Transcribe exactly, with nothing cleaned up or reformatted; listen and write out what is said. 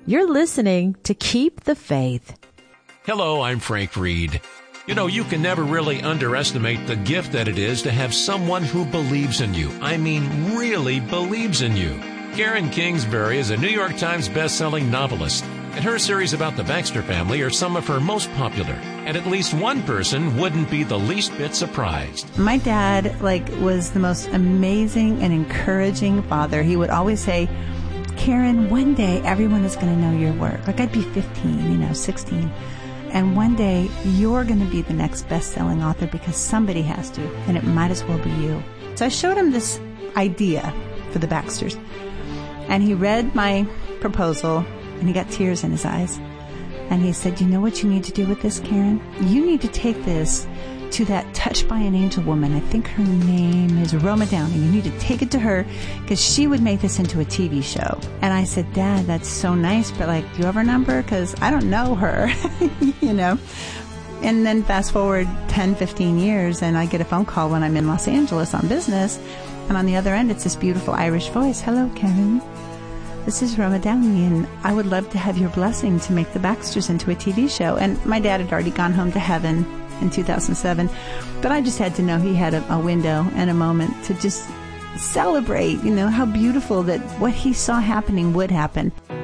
You're listening to Keep the Faith. Hello, I'm Frank Reed. You know, you can never really underestimate the gift that it is to have someone who believes in you. I mean, really believes in you. Karen Kingsbury is a New York Times best-selling novelist, and her series about the Baxter family are some of her most popular. And at least one person wouldn't be the least bit surprised. My dad, like, was the most amazing and encouraging father. He would always say, Karen, one day everyone is going to know your work. Like, I'd be fifteen, you know, sixteen. And one day you're going to be the next best-selling author because somebody has to, and it might as well be you. So I showed him this idea for the Baxters. And he read my proposal, and he got tears in his eyes. And he said, you know what you need to do with this, Karen? You need to take this to that Touched by an Angel woman. I think her name is Roma Downey. You need to take it to her because she would make this into a T V show. And I said, Dad, that's so nice, but like, do you have her number? Because I don't know her, you know. And then fast forward ten, fifteen years, and I get a phone call when I'm in Los Angeles on business. And on the other end, it's this beautiful Irish voice. Hello, Karen. This is Roma Downey, and I would love to have your blessing to make the Baxters into a T V show. And my dad had already gone home to heaven in two thousand seven, but I just had to know he had a, a window and a moment to just celebrate, you know, how beautiful that what he saw happening would happen.